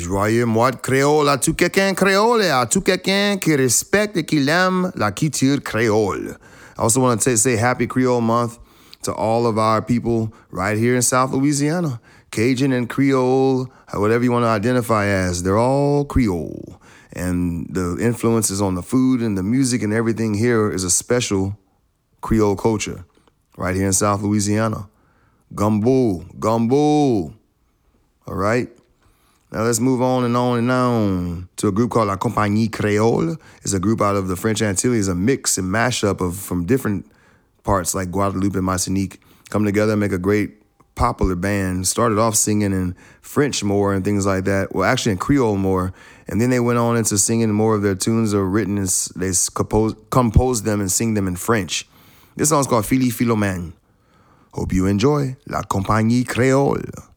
Joyeux mois de créole à tout quelqu'un créole et à tout quelqu'un qui respecte et qui aime la culture créole. I also want to say happy Creole month to all of our people right here in South Louisiana. Cajun and Creole, whatever you want to identify as, they're all Creole. And the influences on the food and the music and everything here is a special Creole culture right here in South Louisiana. Gumbo, gumbo. All right? Now let's move on and on and on to a group called La Compagnie Créole. It's a group out of the French Antilles, a mix and mashup from different parts like Guadeloupe and Martinique come together and make a great popular band. Started off singing in French more and things like that. Well, actually in Creole more. And then they went on into singing more of their tunes are written as they compose them and sing them in French. This song's called Philly Philomène. Hope you enjoy La Compagnie Créole.